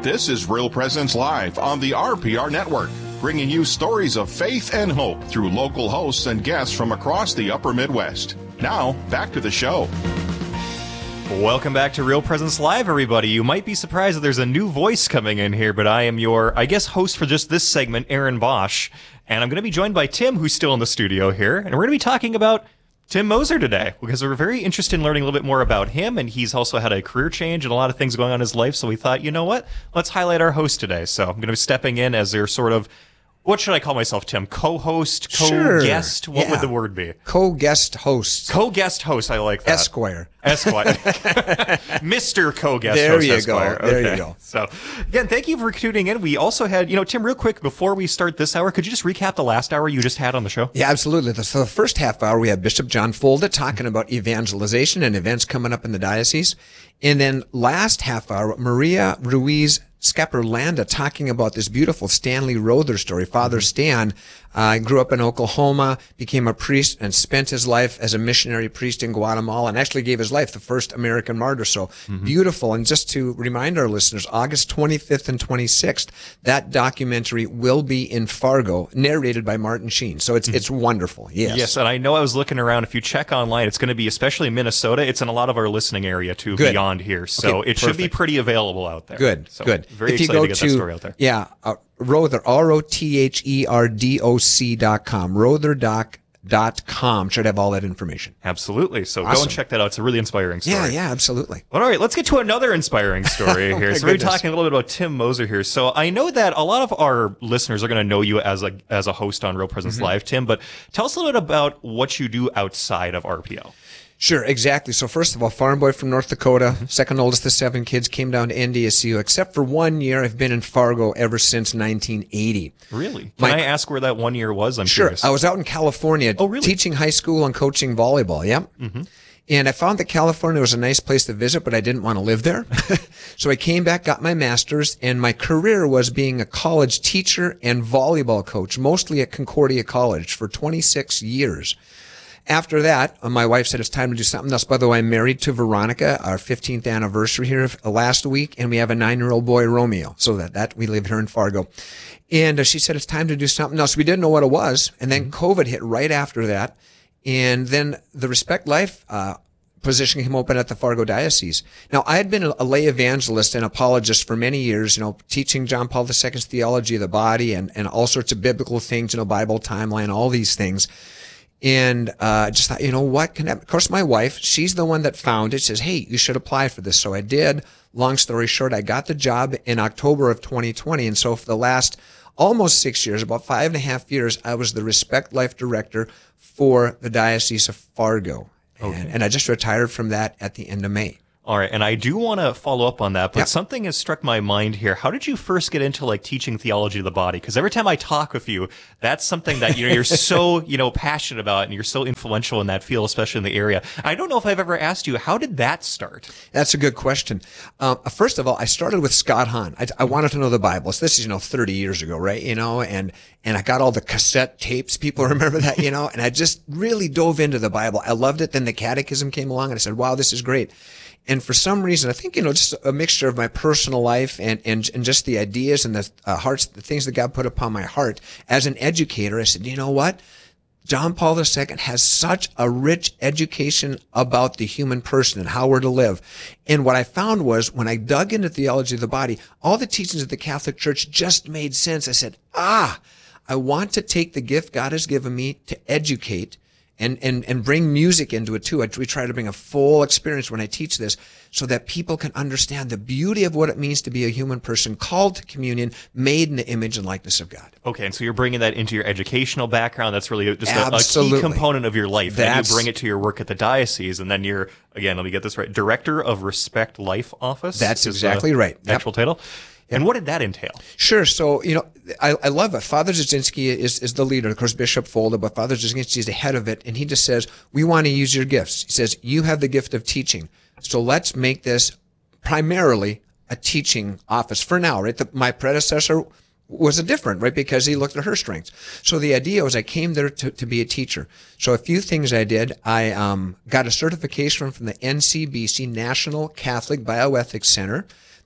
This is Real Presence Live on the RPR Network, bringing you stories of faith and hope through local hosts and guests from across the upper Midwest. Now, back to the show. Welcome back to Real Presence Live, everybody. You might be surprised that there's a new voice coming in here, but I am your, host for just this segment, Aaron Bosch. And I'm going to be joined by Tim, who's still in the studio here. And we're going to be talking about Tim Moser today, because we're very interested in learning a little bit more about him. And he's also had a career change and a lot of things going on in his life. So we thought, you know what? Let's highlight our host today. So I'm going to be stepping in as their sort of, what should I call myself, Tim? Co-host, co-guest? What would the word be? Co-guest host. Co-guest host, I like that. Esquire. Mr. Co-guest there host you Esquire. Go. There you go. So, again, thank you for tuning in. We also had, Tim, real quick, before we start this hour, could you just recap the last hour you just had on the show? Yeah, absolutely. So the first half hour, we have Bishop John Folda talking about evangelization and events coming up in the diocese. And then last half hour, Maria Ruiz Scaperlanda talking about this beautiful Stanley Rother story. Father Stan grew up in Oklahoma, became a priest, and spent his life as a missionary priest in Guatemala, and actually gave his life, the first American martyr. So beautiful. And just to remind our listeners, August 25th and 26th, that documentary will be in Fargo, narrated by Martin Sheen. So it's wonderful. Yes, and I know I was looking around. If you check online, it's going to be, especially in Minnesota, it's in a lot of our listening area too, beyond here. So it should be pretty available out there. Good. Very excited to get that story out there. Yeah, Rother, ROTHERDOC.com, rotherdoc.com should have all that information. Absolutely. So awesome. Go and check that out. It's a really inspiring story. Yeah, absolutely. Well, all right, let's get to another inspiring story here. So we're talking a little bit about Tim Moser here. So I know that a lot of our listeners are going to know you as a host on Real Presence Live, Tim, but tell us a little bit about what you do outside of RPO. Sure, exactly. So first of all, farm boy from North Dakota, second oldest of 7 kids, came down to NDSU. Except for 1 year, I've been in Fargo ever since 1980. Really? Can I ask where that 1 year was? I'm curious. I was out in California teaching high school and coaching volleyball. Yep. And I found that California was a nice place to visit, but I didn't want to live there. So I came back, got my master's, and my career was being a college teacher and volleyball coach, mostly at Concordia College for 26 years. After that, my wife said it's time to do something else. By the way, I'm married to Veronica, our 15th anniversary here last week, and we have a 9-year-old boy, Romeo. So that we live here in Fargo. And she said it's time to do something else. We didn't know what it was. And then COVID hit right after that. And then the Respect Life position came open at the Fargo Diocese. Now, I had been a lay evangelist and apologist for many years, teaching John Paul II's theology of the body and all sorts of biblical things, Bible timeline, all these things. And just thought, what can happen? Of course, my wife, she's the one that found it, says, hey, you should apply for this. So I did. Long story short, I got the job in October of 2020. And so for the last almost 6 years, about 5.5 years, I was the Respect Life Director for the Diocese of Fargo. Okay. And I just retired from that at the end of May. All right, and I do want to follow up on that, but something has struck my mind here. How did you first get into teaching theology of the body? Because every time I talk with you, that's something that you're so passionate about, and you're so influential in that field, especially in the area. I don't know if I've ever asked you, how did that start? That's a good question. First of all, I started with Scott Hahn. I wanted to know the Bible. So this is 30 years ago, right? And I got all the cassette tapes. People remember that, and I just really dove into the Bible. I loved it. Then the Catechism came along, and I said, wow, this is great. And for some reason, I think, just a mixture of my personal life and just the ideas and the the things that God put upon my heart. As an educator, I said, you know what? John Paul II has such a rich education about the human person and how we're to live. And what I found was when I dug into theology of the body, all the teachings of the Catholic Church just made sense. I said, I want to take the gift God has given me to educate and bring music into it too. We try to bring a full experience when I teach this so that people can understand the beauty of what it means to be a human person called to communion, made in the image and likeness of God. Okay, and so you're bringing that into your educational background. That's really just a key component of your life. And you bring it to your work at the diocese, and then you're, again, let me get this right, Director of Respect Life Office? That's exactly right. Actual title? And what did that entail? Sure. So, I love it. Father Jasinski is the leader, of course, Bishop Folda, but Father Jasinski is the head of it. And he just says, we want to use your gifts. He says, you have the gift of teaching. So let's make this primarily a teaching office for now, right? My predecessor was a different, right? Because he looked at her strengths. So the idea was I came there to be a teacher. So a few things I did. I got a certification from the NCBC, National Catholic Bioethics Center,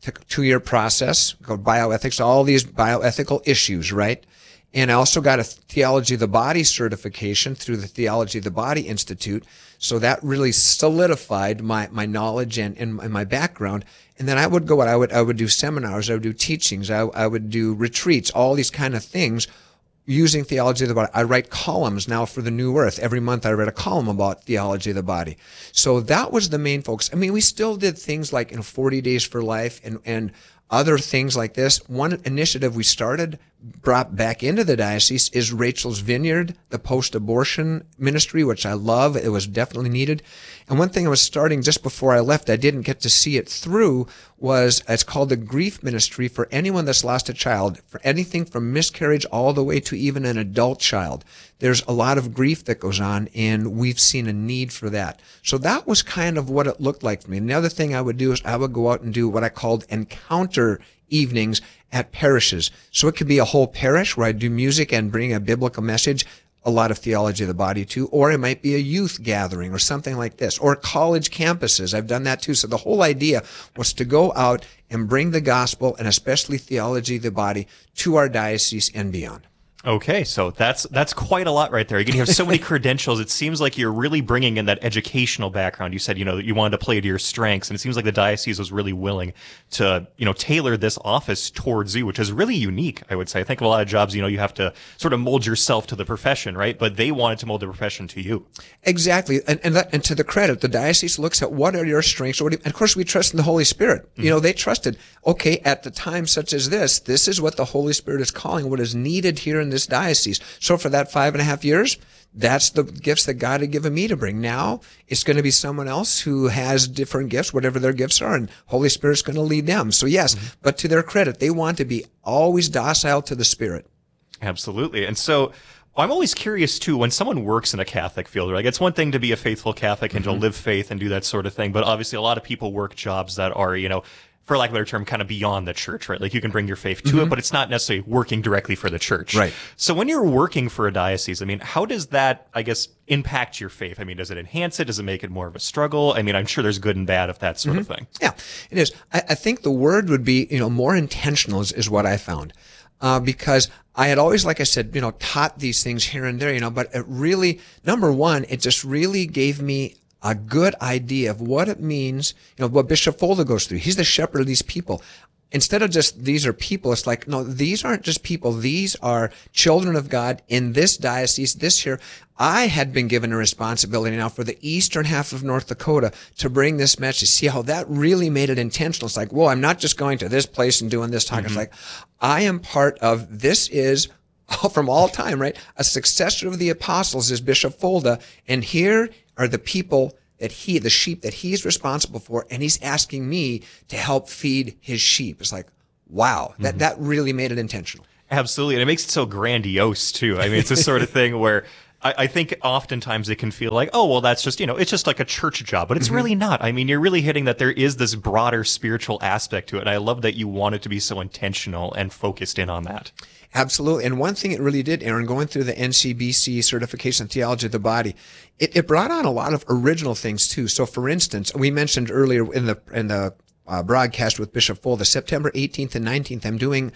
took a 2-year process called bioethics, all these bioethical issues, right? And I also got a Theology of the Body certification through the Theology of the Body Institute. So that really solidified my knowledge and my background. And then I would go out, I would do seminars, I would do teachings, I would do retreats, all these kind of things using Theology of the Body. I write columns now for the New Earth. Every month I read a column about Theology of the Body. So that was the main focus. I mean, we still did things like 40 Days for Life and other things like this. One initiative we started, brought back into the diocese, is Rachel's Vineyard, the post-abortion ministry, which I love. It was definitely needed. And one thing I was starting just before I left, I didn't get to see it through, was it's called the Grief Ministry for anyone that's lost a child, for anything from miscarriage all the way to even an adult child. There's a lot of grief that goes on, and we've seen a need for that. So that was kind of what it looked like for me. And the other thing I would do is I would go out and do what I called encounter evenings at parishes. So it could be a whole parish where I do music and bring a biblical message, a lot of Theology of the Body too, or it might be a youth gathering or something like this, or college campuses. I've done that too. So the whole idea was to go out and bring the gospel, and especially Theology of the Body, to our diocese and beyond. Okay, so that's quite a lot right there. You have so many credentials. It seems like you're really bringing in that educational background. You said, you wanted to play to your strengths, and it seems like the diocese was really willing to, tailor this office towards you, which is really unique, I would say. I think of a lot of jobs, you have to sort of mold yourself to the profession, right? But they wanted to mold the profession to you. Exactly. And to the credit, the diocese looks at what are your strengths. And of course, we trust in the Holy Spirit. Mm-hmm. They trusted, okay, at the time such as this is what the Holy Spirit is calling, what is needed here in this diocese. So for that 5.5 years, that's the gifts that God had given me to bring. Now it's going to be someone else who has different gifts, whatever their gifts are, and Holy Spirit's going to lead them. So yes, mm-hmm. But to their credit, they want to be always docile to the Spirit. Absolutely. And so I'm always curious too, when someone works in a Catholic field, like it's one thing to be a faithful Catholic and mm-hmm. to live faith and do that sort of thing, but obviously a lot of people work jobs that are, for lack of a better term, kind of beyond the church, right? Like you can bring your faith to mm-hmm. it, but it's not necessarily working directly for the church. Right. So when you're working for a diocese, how does that, I guess, impact your faith? Does it enhance it? Does it make it more of a struggle? I'm sure there's good and bad of that sort mm-hmm. of thing. Yeah, it is. I think the word would be, more intentional is what I found. Because I had always, like I said, taught these things here and there, but it really, number one, it just really gave me a good idea of what it means, what Bishop Folda goes through. He's the shepherd of these people. Instead of just, these are people, it's like, no, these aren't just people. These are children of God in this diocese, this year. I had been given a responsibility now for the eastern half of North Dakota to bring this message. See how that really made it intentional. It's like, whoa, I'm not just going to this place and doing this talk. Mm-hmm. It's like, I am part of, this is from all time, right? A successor of the apostles is Bishop Folda. And here are the people the sheep that he's responsible for, and he's asking me to help feed his sheep. It's like, wow, mm-hmm. that really made it intentional. Absolutely. And it makes it so grandiose too. It's the sort of thing where I think oftentimes it can feel like, oh, well, that's just, it's just like a church job, but it's mm-hmm. really not. You're really hitting that there is this broader spiritual aspect to it. And I love that you wanted to be so intentional and focused in on that. Absolutely. And one thing it really did, Aaron, going through the NCBC certification in Theology of the Body, it brought on a lot of original things too. So for instance, we mentioned earlier in the broadcast with Bishop Folda, September 18th and 19th, I'm doing,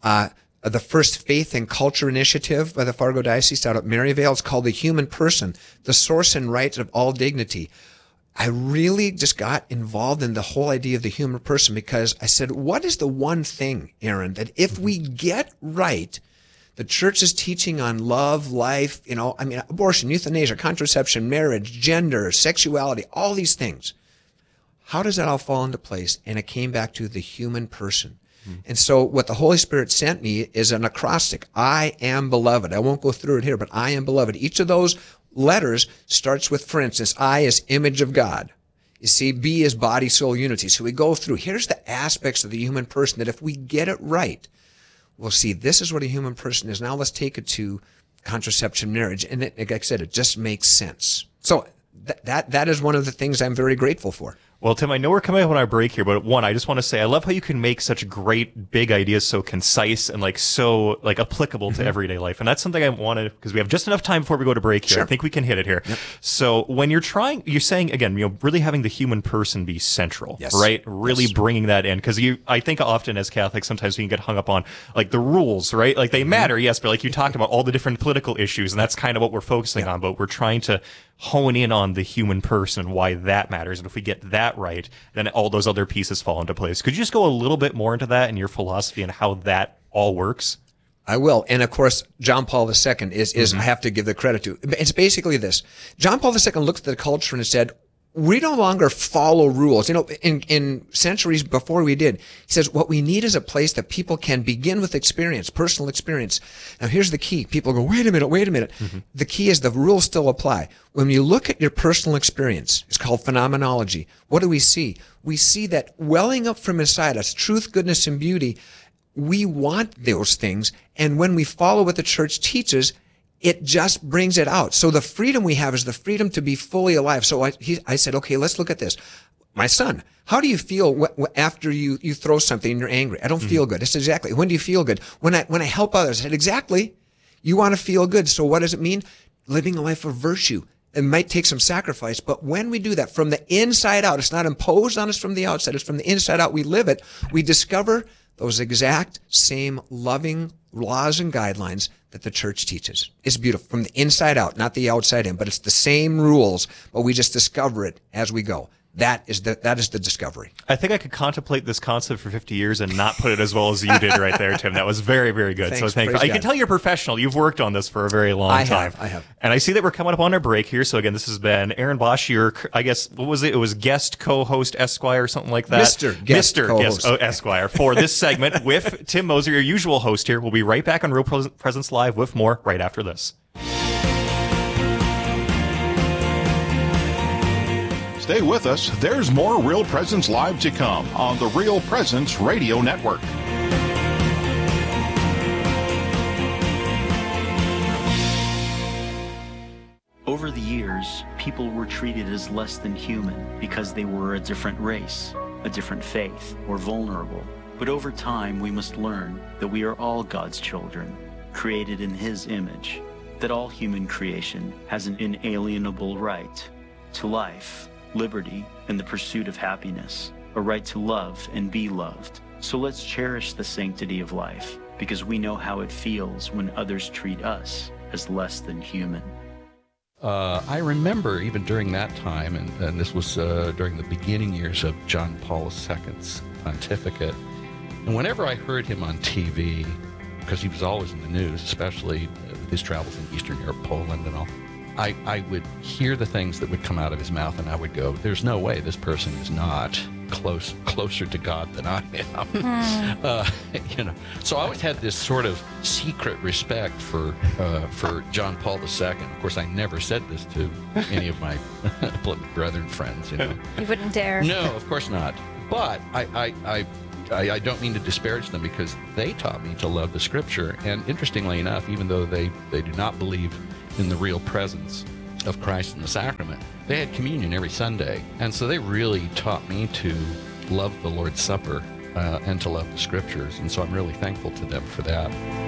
the first Faith and Culture Initiative by the Fargo Diocese out at Maryvale. It's called The Human Person, the Source and Right of All Dignity. I really just got involved in the whole idea of the human person because I said, what is the one thing, Aaron, that if we get right, the church's teaching on love, life, abortion, euthanasia, contraception, marriage, gender, sexuality, all these things, how does that all fall into place? And it came back to the human person. Mm-hmm. And so what the Holy Spirit sent me is an acrostic. I am beloved. I won't go through it here, but I am beloved. Each of those letters starts with, for instance, I is image of God. You see, B is body, soul, unity. So we go through, here's the aspects of the human person that if we get it right, we'll see this is what a human person is. Now let's take it to contraception, marriage. And like I said, it just makes sense. So that is one of the things I'm very grateful for. Well, Tim, I know we're coming up on our break here, but one, I just want to say I love how you can make such great big ideas so concise and so applicable to everyday life. And that's something I wanted, because we have just enough time before we go to break here. Sure. I think we can hit it here. Yep. So when you're saying again, really having the human person be central, yes. right? Really bringing that in, because I think often as Catholics, sometimes we can get hung up on the rules, right? They matter, yes, but you talked about all the different political issues, and that's kind of what we're focusing on, but we're trying to hone in on the human person and why that matters. And if we get that right, then all those other pieces fall into place. Could you just go a little bit more into that and your philosophy and how that all works? I will. And of course, John Paul II is I have to give the credit to. It's basically this. John Paul II looked at the culture and said, we no longer follow rules. In centuries before we did, he says, what we need is a place that people can begin with experience, personal experience. Now, here's the key. People go, wait a minute. Mm-hmm. The key is the rules still apply. When you look at your personal experience, it's called phenomenology. What do we see? We see that welling up from inside us, truth, goodness, and beauty, we want those things. And when we follow what the church teaches, it just brings it out. So the freedom we have is the freedom to be fully alive. So I said, okay, let's look at this. My son, how do you feel after you throw something and you're angry? I don't feel good. It's exactly. When do you feel good? When I help others. I said, exactly. You want to feel good. So what does it mean? Living a life of virtue. It might take some sacrifice, but when we do that from the inside out, it's not imposed on us from the outside. It's from the inside out. We live it. We discover those exact same loving laws and guidelines that the church teaches. It's beautiful from the inside out, not the outside in, but it's the same rules, but we just discover it as we go. That is the discovery. I think I could contemplate this concept for 50 years and not put it as well as you did right there, Tim. That was very, very good. Thanks, so thank you. I can tell you're professional. You've worked on this for a very long time. I have. And I see that we're coming up on our break here. So again, this has been Aaron Bosch, your, I guess, what was it? It was guest co-host Esquire, something like that. Mr. Guest Esquire for this segment with Tim Moser, your usual host here. We'll be right back on Real Presence Live with more right after this. Stay with us. There's more Real Presence Live to come on the Real Presence Radio Network. Over the years, people were treated as less than human because they were a different race, a different faith, or vulnerable. But over time, we must learn that we are all God's children, created in His image, that all human creation has an inalienable right to life, liberty, and the pursuit of happiness, a right to love and be loved. So let's cherish the sanctity of life, because we know how it feels when others treat us as less than human. I remember even during that time, and this was during the beginning years of John Paul II's pontificate, and whenever I heard him on TV, because he was always in the news, especially his travels in Eastern Europe, Poland and all, I would hear the things that would come out of his mouth, and I would go, there's no way this person is not closer to God than I am. So I always had this sort of secret respect for John Paul II. Of course, I never said this to any of my brethren friends. You wouldn't dare. No, of course not. But I don't mean to disparage them, because they taught me to love the Scripture. And interestingly enough, even though they do not believe in the real presence of Christ in the sacrament, they had communion every Sunday. And so they really taught me to love the Lord's Supper and to love the Scriptures. And so I'm really thankful to them for that.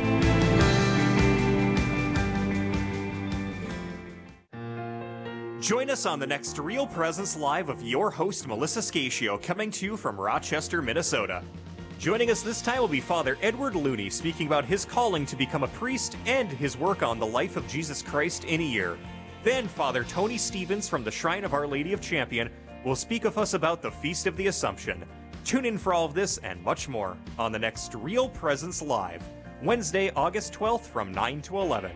Join us on the next Real Presence Live of your host, Melissa Scatio, coming to you from Rochester, Minnesota. Joining us this time will be Father Edward Looney, speaking about his calling to become a priest and his work on the life of Jesus Christ in a year. Then Father Tony Stevens from the Shrine of Our Lady of Champion will speak with us about the Feast of the Assumption. Tune in for all of this and much more on the next Real Presence Live, Wednesday, August 12th from 9 to 11.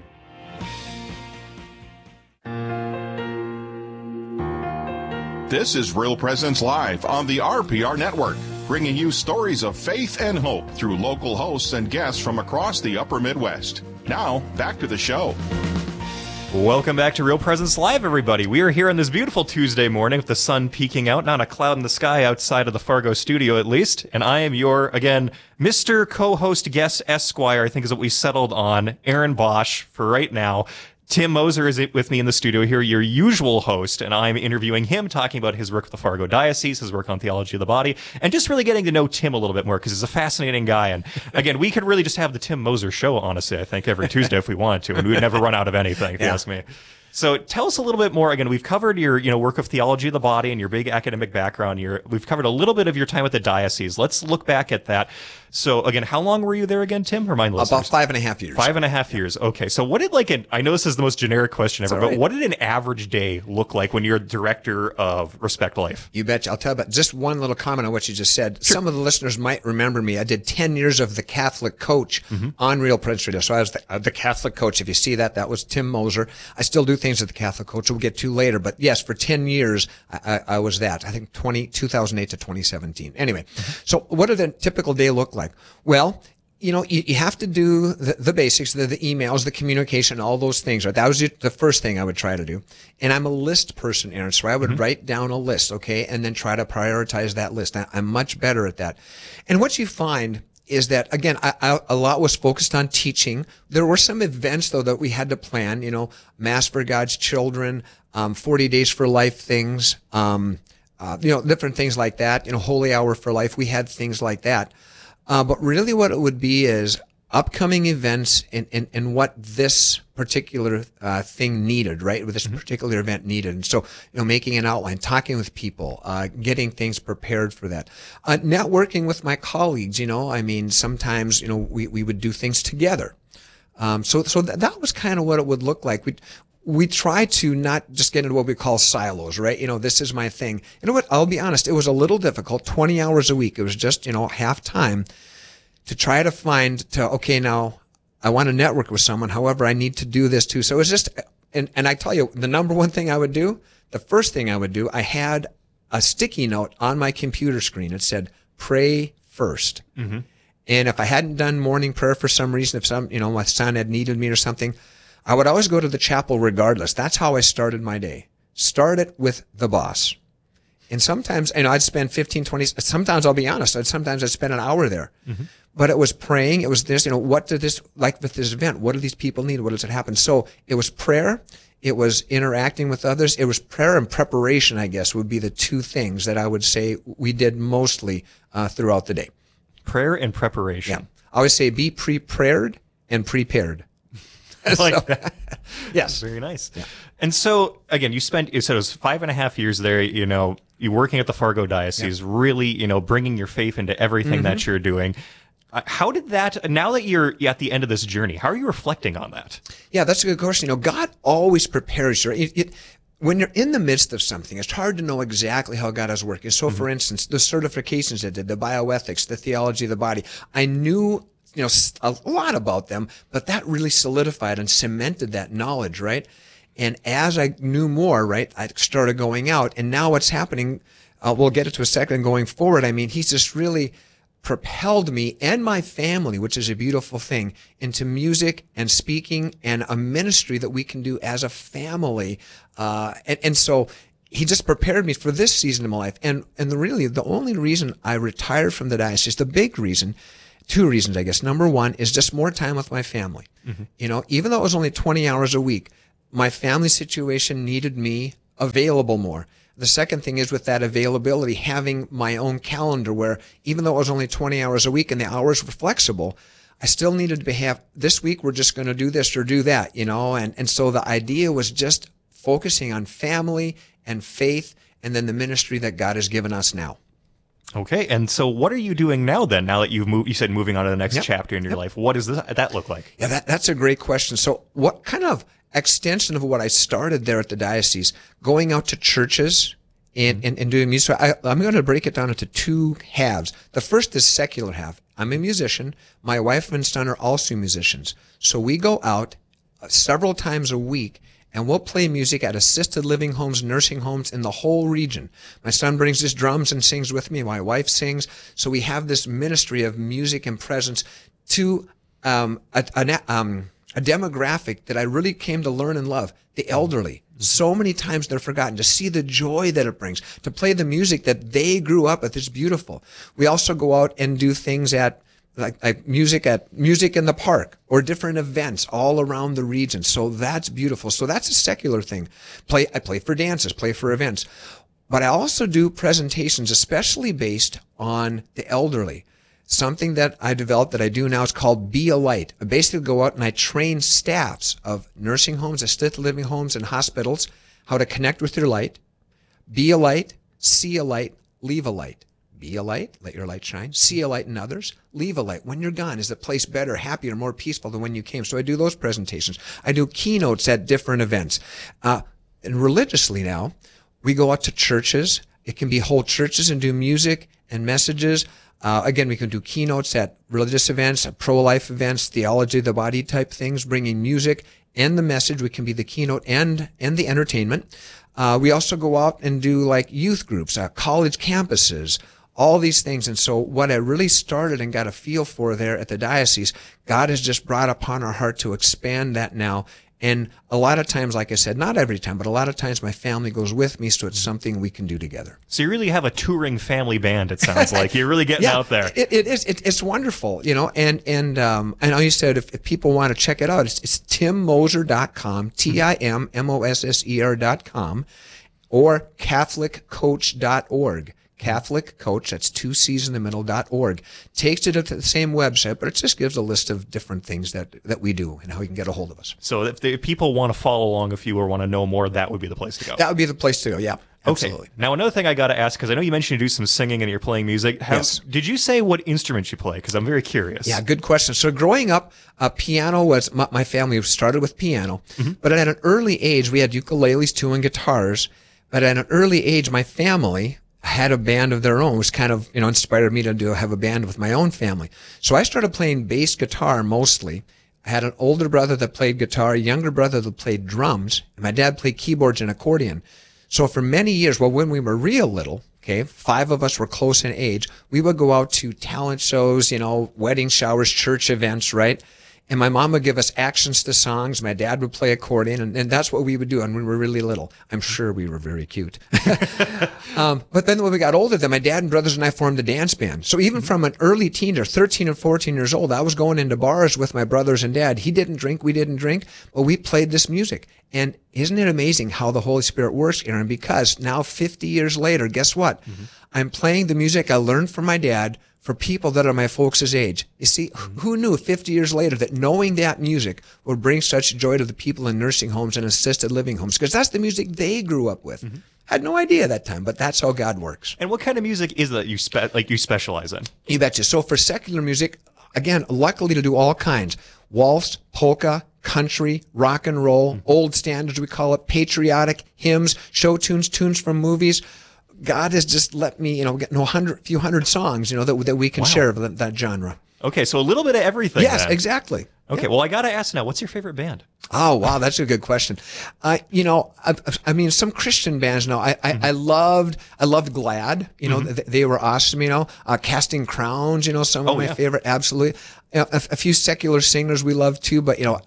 This is Real Presence Live on the RPR Network, bringing you stories of faith and hope through local hosts and guests from across the upper Midwest. Now, back to the show. Welcome back to Real Presence Live, everybody. We are here on this beautiful Tuesday morning with the sun peeking out, not a cloud in the sky outside of the Fargo studio at least. And I am your, again, Mr. Co-host guest Esquire, I think is what we settled on, Aaron Bosch, for right now. Tim Moser is with me in the studio here, your usual host, and I'm interviewing him, talking about his work with the Fargo Diocese, his work on theology of the body, and just really getting to know Tim a little bit more because he's a fascinating guy. And again, we could really just have the Tim Moser show, honestly, I think, every Tuesday if we wanted to, and we would never run out of anything, if you ask me. So tell us a little bit more. Again, we've covered your work of theology of the body and your big academic background. We've covered a little bit of your time with the diocese. Let's look back at that. So again, how long were you there again, Tim? Remind listeners. About 5.5 years. 5.5 years. Okay. So what did I know this is the most generic question ever, but what did an average day look like when you're director of Respect Life? You betcha. I'll tell you about just one little comment on what you just said. Sure. Some of the listeners might remember me. I did 10 years of the Catholic coach on Real Presence Radio. So I was the Catholic coach. If you see that was Tim Moser. I still do things at the Catholic coach we'll get to later. But yes, for 10 years, I was that. I think 2008 to 2017. Anyway, so what did a typical day look like? Well, you have to do the basics, the emails, the communication, all those things, right? That was the first thing I would try to do. And I'm a list person, Aaron, so I would write down a list, okay, and then try to prioritize that list. I'm much better at that. And what you find is that, again, a lot was focused on teaching. There were some events, though, that we had to plan, Mass for God's Children, 40 Days for Life things, different things like that, Holy Hour for Life. We had things like that. But really what it would be is upcoming events and what this particular thing needed, right? What this particular event needed. And so, making an outline, talking with people, getting things prepared for that. Networking with my colleagues, sometimes, we would do things together. So that was kind of what it would look like. We try to not just get into what we call silos, right? This is my thing. You know what? I'll be honest. It was a little difficult. 20 hours a week. It was just, half time to try to find okay, now I want to network with someone. However, I need to do this too. So it was just, and I tell you, the number one thing I would do, the first thing I would do, I had a sticky note on my computer screen. It said, pray first. And if I hadn't done morning prayer for some reason, if my son had needed me or something, I would always go to the chapel regardless. That's how I started my day. Start it with the boss. And sometimes, I'd spend 15, 20, sometimes I'll be honest, sometimes I'd spend an hour there. But it was praying, it was this, what did this, like with this event, what do these people need? What does it happen? So it was prayer, it was interacting with others, it was prayer and preparation, I guess, would be the two things that I would say we did mostly throughout the day. Prayer and preparation. Yeah. I always say be prepared and prepared. I like that. Yes. Very nice. Yeah. And so, again, you said it was 5.5 years there, you working at the Fargo Diocese, really, bringing your faith into everything that you're doing. How did that, now that you're at the end of this journey, how are you reflecting on that? Yeah, that's a good question. God always prepares you. When you're in the midst of something, it's hard to know exactly how God is working. So, for instance, the certifications I did, the bioethics, the theology of the body, I knew a lot about them, but that really solidified and cemented that knowledge, right? And as I knew more, right, I started going out. And now what's happening, we'll get into a second going forward. He's just really propelled me and my family, which is a beautiful thing, into music and speaking and a ministry that we can do as a family. And so he just prepared me for this season of my life. And the only reason I retired from the diocese, the big reason, two reasons, I guess. Number one is just more time with my family. Even though it was only 20 hours a week, my family situation needed me available more. The second thing is with that availability, having my own calendar where even though it was only 20 hours a week and the hours were flexible, I still needed to have, this week we're just going to do this or do that, and so the idea was just focusing on family and faith and then the ministry that God has given us now. Okay, and so what are you doing now then, now that you've moved, you said moving on to the next chapter in your life? What does that look like? Yeah, that's a great question. So what kind of extension of what I started there at the diocese, going out to churches and doing music. So I'm going to break it down into two halves. The first is secular half. I'm a musician. My wife and son are also musicians. So we go out several times a week and we'll play music at assisted living homes, nursing homes in the whole region. My son brings his drums and sings with me. My wife sings. So we have this ministry of music and presence to a demographic that I really came to learn and love, the elderly. So many times they're forgotten. To see the joy that it brings, to play the music that they grew up with is beautiful. We also go out and do things at like music in the park or different events all around the region. So that's beautiful. So that's a secular thing. I play for dances, play for events. But I also do presentations, especially based on the elderly. Something that I developed that I do now is called Be a Light. I basically go out and I train staffs of nursing homes, assisted living homes, and hospitals how to connect with your light. Be a light, see a light, leave a light. Be a light, let your light shine. See a light in others, leave a light. When you're gone, is the place better, happier, more peaceful than when you came? So I do those presentations. I do keynotes at different events. And religiously now, we go out to churches. It can be whole churches and do music and messages. Again, we can do keynotes at religious events, at pro-life events, theology of the body type things, bringing music and the message. We can be the keynote and the entertainment. We also go out and do like youth groups, college campuses, all these things. And so what I really started and got a feel for there at the diocese, God has just brought upon our heart to expand that now. And a lot of times, like I said, not every time, but a lot of times my family goes with me, so it's something we can do together. So you really have a touring family band, it sounds like. You're really getting out there. It is. It's wonderful, you know, and I know you said if people want to check it out, it's timmoser.com, TIMMOSSER.com, or CatholicCoach.org. Catholic Coach, that's 2 C's in the middle.org. Takes it to the same website, but it just gives a list of different things that we do and how you can get a hold of us. So if people want to follow along with you or want to know more, that would be the place to go. That would be the place to go, yeah. Absolutely. Okay. Now, another thing I got to ask, because I know you mentioned you do some singing and you're playing music. Yes. Did you say what instruments you play? Because I'm very curious. Yeah, good question. So growing up, piano was, my family started with piano, but at an early age, we had ukuleles too and guitars. But at an early age, my family had a band of their own, which kind of, you know, inspired me to have a band with my own family. So I started playing bass guitar mostly. I had an older brother that played guitar, a younger brother that played drums, and my dad played keyboards and accordion. So for many years, well, when we were real little, okay, 5 of us were close in age, we would go out to talent shows, you know, wedding showers, church events, right? And my mom would give us actions to songs. My dad would play accordion, and that's what we would do when we were really little. I'm sure we were very cute. But then when we got older, then my dad and brothers and I formed a dance band. So even from an early teen or 13 and 14 years old, I was going into bars with my brothers and dad. He didn't drink, we didn't drink, but we played this music. And isn't it amazing how the Holy Spirit works, Aaron? Because now 50 years later, guess what? I'm playing the music I learned from my dad for people that are my folks' age. You see, who knew 50 years later that knowing that music would bring such joy to the people in nursing homes and assisted living homes? Because that's the music they grew up with. Had no idea that time, but that's how God works. And what kind of music is that you specialize in? You betcha. So for secular music, again, luckily to do all kinds. Waltz, polka, country, rock and roll, old standards we call it, patriotic, hymns, show tunes, tunes from movies. God has just let me, you know, get a few hundred songs, you know, that we can share of that genre. Okay, so a little bit of everything. Yes, then. exactly. Okay, well, I got to ask now, what's your favorite band? Oh, wow, that's a good question. You know, I mean, some Christian bands now, I loved Glad, you know, they were awesome, you know, Casting Crowns, you know, some of my favorite, absolutely. You know, a few secular singers we love too, but, you know,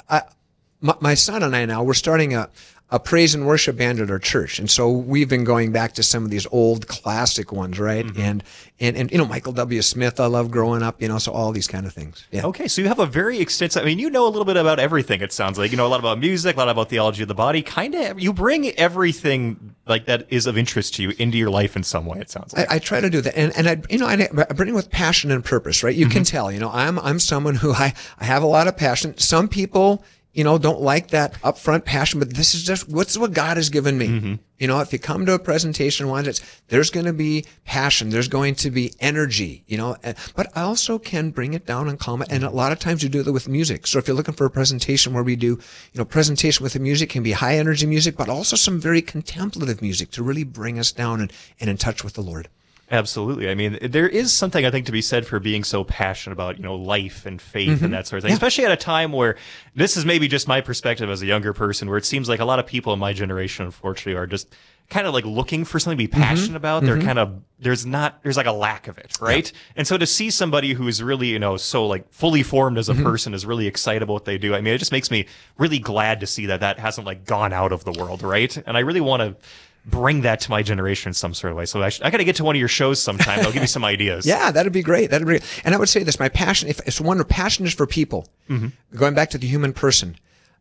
my son and I now, we're starting a praise and worship band at our church. And so we've been going back to some of these old classic ones, right? And you know, Michael W. Smith, I love growing up, you know, so all these kind of things. Yeah. Okay, so you have a very extensive, I mean, you know a little bit about everything, it sounds like. You know a lot about music, a lot about theology of the body, kind of, you bring everything like that is of interest to you into your life in some way, it sounds like. I try to do that. And I, you know, I bring it with passion and purpose, right? You can tell, you know, I'm someone who I have a lot of passion. Some people, you know, don't like that upfront passion, but this is just what God has given me. You know, if you come to a presentation once, there's going to be passion, there's going to be energy, you know, but I also can bring it down and calm it. And a lot of times you do that with music. So if you're looking for a presentation where we do, you know, presentation with the music can be high energy music, but also some very contemplative music to really bring us down and in touch with the Lord. Absolutely. I mean, there is something I think to be said for being so passionate about, you know, life and faith and that sort of thing, especially at a time where this is maybe just my perspective as a younger person, where it seems like a lot of people in my generation, unfortunately, are just kind of like looking for something to be passionate about. They're kind of, there's like a lack of it, right? And so to see somebody who is really, you know, so like fully formed as a person, is really excited about what they do. I mean, it just makes me really glad to see that hasn't like gone out of the world, right? And I really want to bring that to my generation in some sort of way. So I got to get to one of your shows sometime. I'll give you some ideas. Yeah, that'd be great. And I would say this, my passion, if one passion is for people, going back to the human person,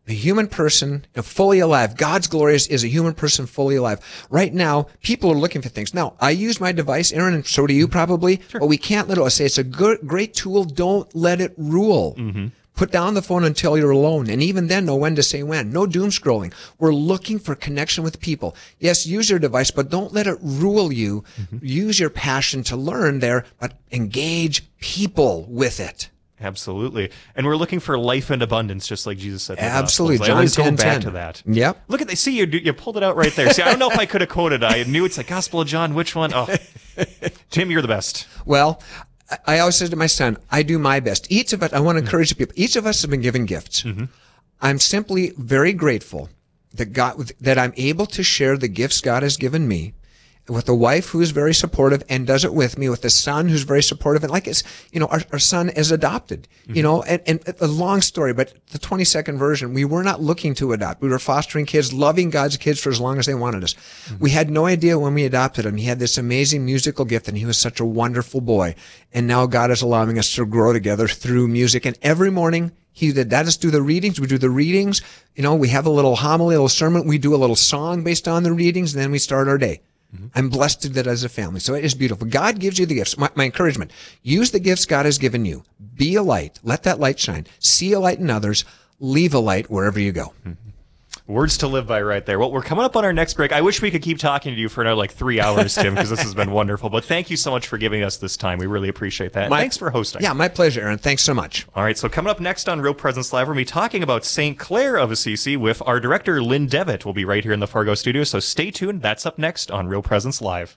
fully alive. God's glory is a human person fully alive. Right now, people are looking for things. Now, I use my device, Aaron, and so do you probably, but we can't let it, I say it's a great tool. Don't let it rule. Put down the phone until you're alone. And even then, know when to say when. No doom scrolling. We're looking for connection with people. Yes, use your device, but don't let it rule you. Use your passion to learn there, but engage people with it. Absolutely. And we're looking for life and abundance, just like Jesus said. Absolutely. I always go back to that. Yep. Look at this. See, you pulled it out right there. See, I don't know if I could have quoted it. I knew it's the Gospel of John. Which one? Oh, Tim, you're the best. Well, I always said to my son, I do my best. Each of us, I want to encourage people, each of us have been given gifts. I'm simply very grateful that I'm able to share the gifts God has given me with a wife who is very supportive and does it with me, with a son who's very supportive. And like it's, our son is adopted, and a long story, but the 22nd version, we were not looking to adopt. We were fostering kids, loving God's kids for as long as they wanted us. We had no idea when we adopted him. He had this amazing musical gift and he was such a wonderful boy. And now God is allowing us to grow together through music. And every morning, he did that. Us do the readings. We do the readings. We have a little homily, a little sermon. We do a little song based on the readings, and then we start our day. I'm blessed to do that as a family. So it is beautiful. God gives you the gifts. My encouragement, use the gifts God has given you. Be a light. Let that light shine. See a light in others. Leave a light wherever you go. Words to live by right there. Well, we're coming up on our next break. I wish we could keep talking to you for another 3 hours, Tim, because this has been wonderful. But thank you so much for giving us this time. We really appreciate that. Thanks for hosting. Yeah, my pleasure, Aaron. Thanks so much. All right, so coming up next on Real Presence Live, we're going to be talking about St. Clair of Assisi with our director, Lynn Devitt. We'll be right here in the Fargo studio, so stay tuned. That's up next on Real Presence Live.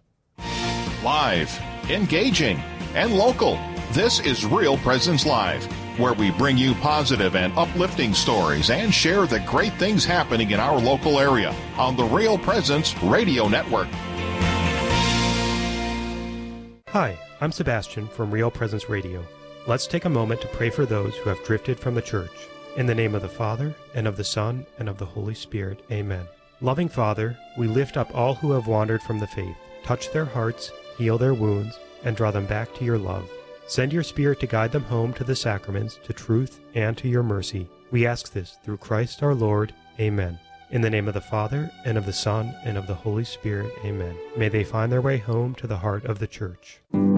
Live, engaging, and local. This is Real Presence Live, where we bring you positive and uplifting stories and share the great things happening in our local area on the Real Presence Radio Network. Hi, I'm Sebastian from Real Presence Radio. Let's take a moment to pray for those who have drifted from the church. In the name of the Father, and of the Son, and of the Holy Spirit. Amen. Loving Father, we lift up all who have wandered from the faith. Touch their hearts, heal their wounds, and draw them back to your love. Send your Spirit to guide them home to the sacraments, to truth, and to your mercy. We ask this through Christ our Lord. Amen. In the name of the Father, and of the Son, and of the Holy Spirit. Amen. May they find their way home to the heart of the Church.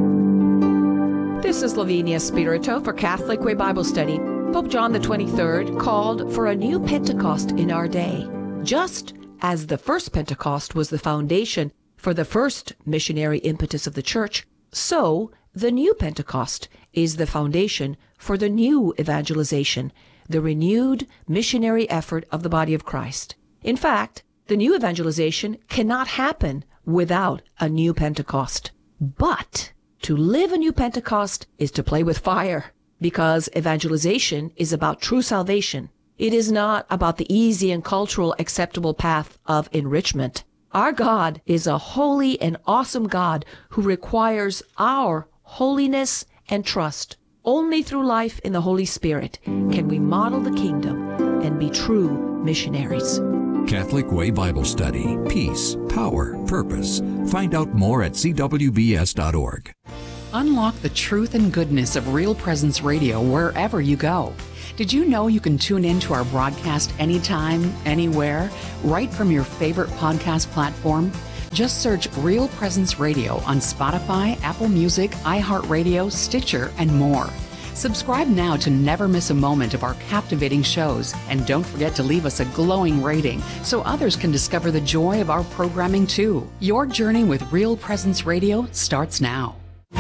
This is Lavinia Spirito for Catholic Way Bible Study. Pope John the 23rd called for a new Pentecost in our day. Just as the first Pentecost was the foundation for the first missionary impetus of the Church, so the new Pentecost is the foundation for the new evangelization, the renewed missionary effort of the body of Christ. In fact, the new evangelization cannot happen without a new Pentecost. But to live a new Pentecost is to play with fire, because evangelization is about true salvation. It is not about the easy and cultural acceptable path of enrichment. Our God is a holy and awesome God who requires our holiness and trust. Only through life in the Holy Spirit can we model the kingdom and be true missionaries. Catholic Way Bible Study. Peace, power, purpose. Find out more at cwbs.org. Unlock the truth and goodness of Real Presence Radio wherever you go. Did you know you can tune in to our broadcast anytime, anywhere, right from your favorite podcast platform? Just search Real Presence Radio on Spotify, Apple Music, iHeartRadio, Stitcher, and more. Subscribe now to never miss a moment of our captivating shows, and don't forget to leave us a glowing rating so others can discover the joy of our programming too. Your journey with Real Presence Radio starts now.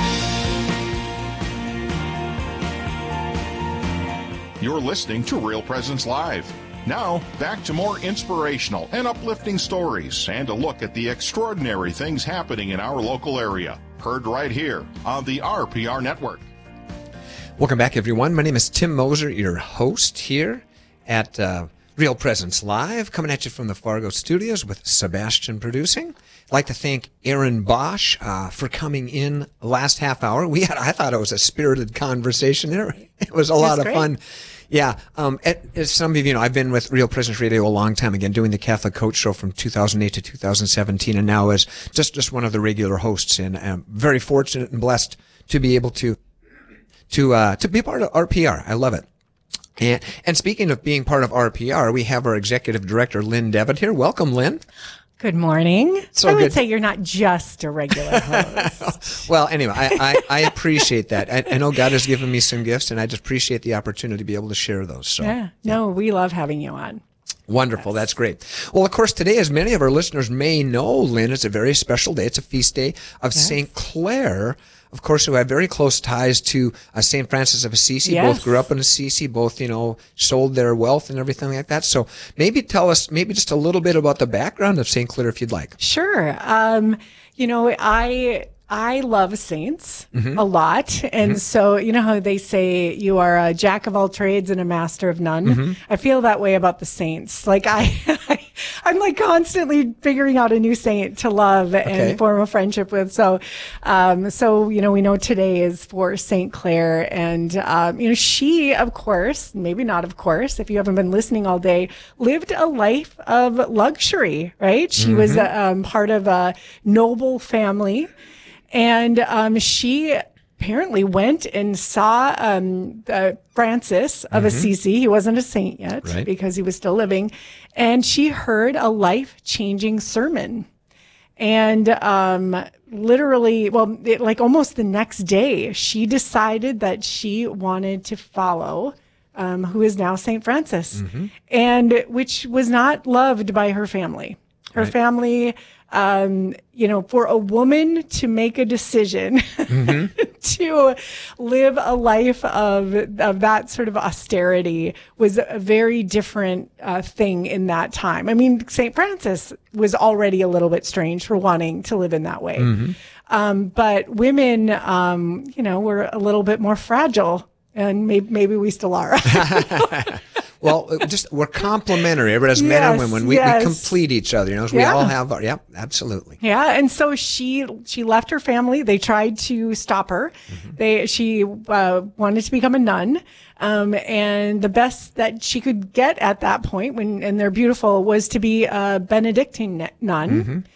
You're listening to Real Presence Live. Now, back to more inspirational and uplifting stories and a look at the extraordinary things happening in our local area. Heard right here on the RPR Network. Welcome back, everyone. My name is Tim Moser, your host here at Real Presence Live, coming at you from the Fargo studios with Sebastian producing. I'd like to thank Aaron Bosch for coming in last half hour. I thought it was a spirited conversation there. It was a lot of fun. Yeah. As some of you know, I've been with Real Presence Radio a long time, again, doing the Catholic Coach Show from 2008 to 2017, and now as just one of the regular hosts. And I'm very fortunate and blessed to be able to be part of RPR. I love it. And speaking of being part of RPR, we have our executive director, Lynn Devitt, here. Welcome, Lynn. Good morning. So I would good. say you're not just a regular host. Well, anyway, I appreciate that. I know God has given me some gifts, and I just appreciate the opportunity to be able to share those. So, Yeah. No, we love having you on. Wonderful. That's great. Well, of course, today, as many of our listeners may know, Lynn, it's a very special day. It's a feast day of St. Clare, of course, who have very close ties to St. Francis of Assisi. Yes. Both grew up in Assisi, both, sold their wealth and everything like that. So maybe tell us just a little bit about the background of St. Clare, if you'd like. Sure. I love saints a lot. And so, you know how they say you are a jack of all trades and a master of none? I feel that way about the saints. Like I'm like constantly figuring out a new saint to love and form a friendship with. So, we know today is for St. Clare, and, she, of course, maybe not of course, if you haven't been listening all day, lived a life of luxury, right? She was part of a noble family. And she apparently went and saw Francis of Assisi. He wasn't a saint yet because he was still living. And she heard a life-changing sermon. And literally, almost the next day, she decided that she wanted to follow who is now St. Francis, and which was not loved by her family. Her family... for a woman to make a decision to live a life of that sort of austerity was a very different thing in that time. I mean, St. Francis was already a little bit strange for wanting to live in that way. But women, were a little bit more fragile, and maybe we still are. Well, we're complementary, but as men and women, we complete each other. We all have our, absolutely. Yeah, and so she left her family. They tried to stop her. She wanted to become a nun, and the best that she could get at that point, and they're beautiful, was to be a Benedictine nun.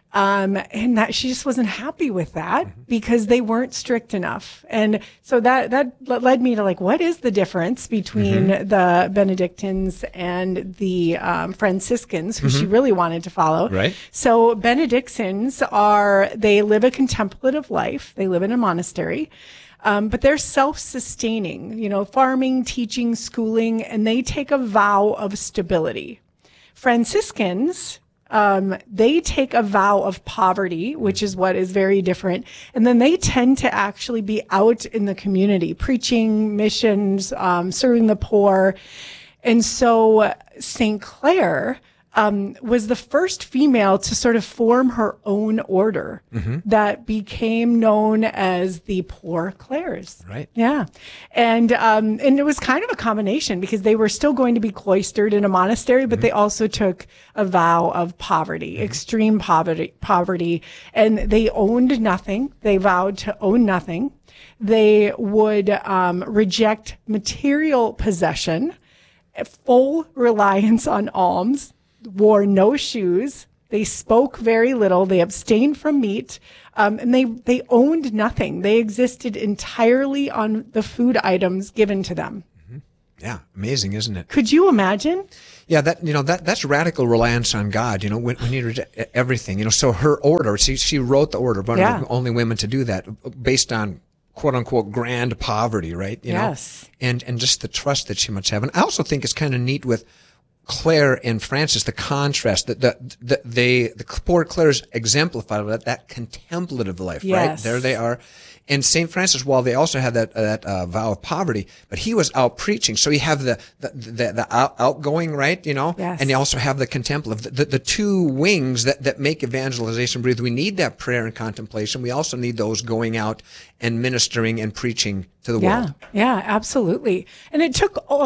And that she just wasn't happy with that because they weren't strict enough. And so that led me to what is the difference between the Benedictines and the Franciscans, who she really wanted to follow. Right. So Benedictines they live a contemplative life. They live in a monastery. But they're self-sustaining, farming, teaching, schooling, and they take a vow of stability. Franciscans, they take a vow of poverty, which is what is very different. And then they tend to actually be out in the community, preaching, missions, serving the poor. And so St. Clare was the first female to sort of form her own order that became known as the Poor Clares. Right. Yeah. And it was kind of a combination because they were still going to be cloistered in a monastery, but they also took a vow of poverty, extreme poverty, and they owned nothing. They vowed to own nothing. They would reject material possession, full reliance on alms, wore no shoes. They spoke very little. They abstained from meat. And they owned nothing. They existed entirely on the food items given to them. Yeah. Amazing, isn't it? Could you imagine? Yeah, that's radical reliance on God, when you reject everything, so her order, she wrote the order, one of the only women to do that based on quote unquote grand poverty, right? Yes. And just the trust that she must have. And I also think it's kind of neat with Clare and Francis, the contrast that the Poor Clares exemplify that contemplative life, right? There they are. And St. Francis, while they also had that vow of poverty, but he was out preaching. So you have the outgoing, right? Yes. And you also have the contemplative, the two wings that make evangelization breathe. We need that prayer and contemplation. We also need those going out and ministering and preaching to the world. Yeah, absolutely. And it took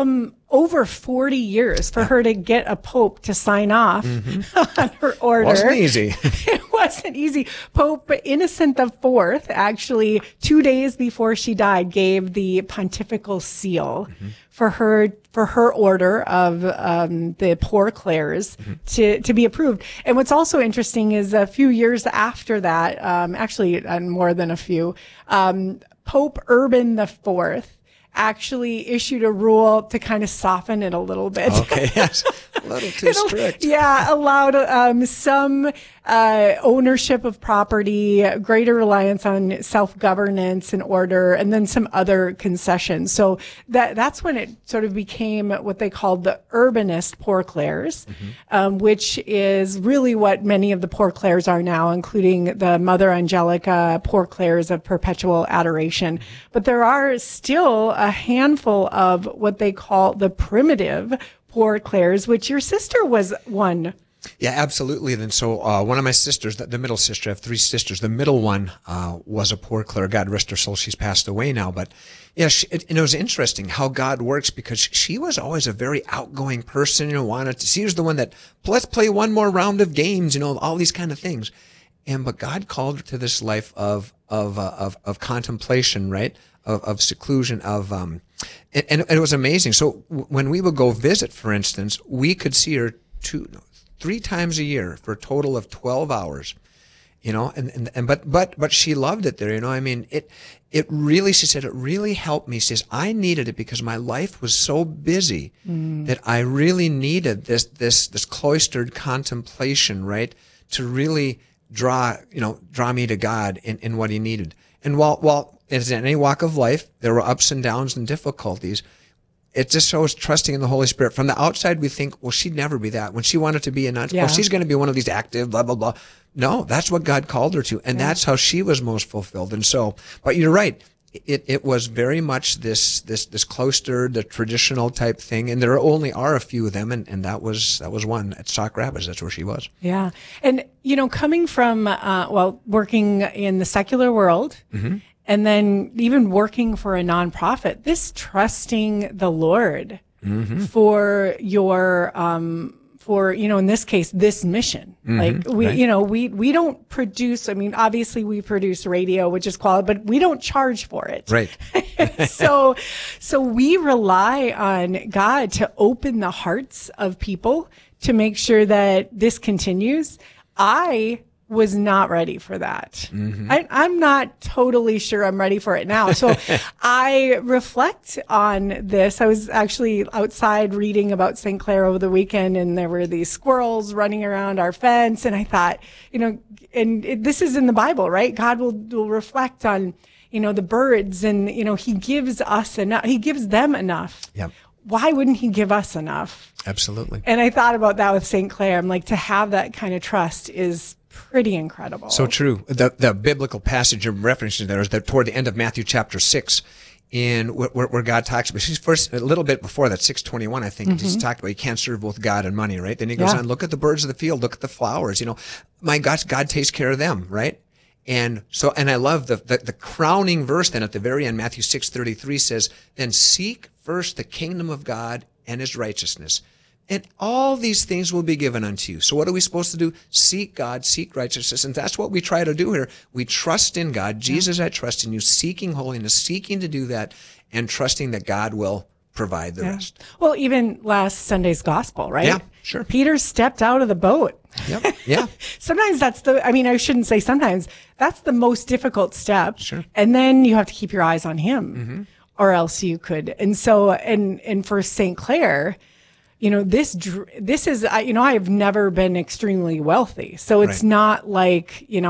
over 40 years for her to get a pope to sign off on her order. Wasn't easy. It wasn't easy. Pope Innocent IV, actually 2 days before she died, gave the pontifical seal for her order of the Poor Clares to be approved. And what's also interesting is a few years after that, actually more than a few, Pope Urban IV actually issued a rule to kind of soften it a little bit. Okay, yes. A little too strict. Yeah, allowed some ownership of property, greater reliance on self-governance and order, and then some other concessions. So that's when it sort of became what they called the urbanist Poor Clares, which is really what many of the Poor Clares are now, including the Mother Angelica Poor Clares of Perpetual Adoration. But there are still a handful of what they call the primitive Poor Clares, which your sister was one. Yeah, absolutely. And so one of my sisters, the middle sister, I have 3 sisters. The middle one was a Poor Clare. God rest her soul. She's passed away now. But yeah, it was interesting how God works, because she was always a very outgoing person. She was the one that, let's play one more round of games, all these kind of things. But God called her to this life of contemplation, right? Of seclusion, and it was amazing. So when we would go visit, for instance, we could see her 3 times a year for a total of 12 hours, but she loved it there. It really, she said, it really helped me. She says, I needed it because my life was so busy that I really needed this cloistered contemplation, right? To really draw me to God in what he needed. And while as in any walk of life, there were ups and downs and difficulties, it just shows trusting in the Holy Spirit. From the outside, we think, well, she'd never be that. When she wanted to be a nun, well, she's going to be one of these active, blah, blah, blah. No, that's what God called her to. And that's how she was most fulfilled. And so, but you're right. It was very much this cloistered, the traditional type thing. And there only are a few of them. And that was one at Sauk Rapids. That's where she was. Yeah. And, coming from, working in the secular world, and then even working for a nonprofit, this trusting the Lord for your, in this case, this mission. Like we don't produce, obviously we produce radio, which is quality, but we don't charge for it. Right. So we rely on God to open the hearts of people to make sure that this continues. I was not ready for that. I'm not totally sure I'm ready for it now. So I reflect on this. I was actually outside reading about St. Clair over the weekend, and there were these squirrels running around our fence. And I thought, this is in the Bible, right? God will reflect on, the birds, and, he gives us enough. He gives them enough. Yep. Why wouldn't he give us enough? Absolutely. And I thought about that with St. Clair. I'm like, to have that kind of trust is pretty incredible. So true. The biblical passage you're referencing there is toward the end of Matthew chapter 6, in where God talks about, she's first a little bit before that, 6:21, I think. He's talked about you can't serve both God and money, right? Then he goes on, look at the birds of the field, look at the flowers. My gosh, God takes care of them, right? And I love the crowning verse then at the very end, Matthew 6:33 says, then seek first the kingdom of God and his righteousness, and all these things will be given unto you. So what are we supposed to do? Seek God, seek righteousness. And that's what we try to do here. We trust in God. Jesus, I trust in you, seeking holiness, seeking to do that, and trusting that God will provide the rest. Well, even last Sunday's gospel, right? Yeah, sure. Peter stepped out of the boat. Yep. Yeah. Sometimes I shouldn't say sometimes, that's the most difficult step. Sure. And then you have to keep your eyes on him, or else you could. And so, and for St. Clair, this is, I have never been extremely wealthy. So it's not like,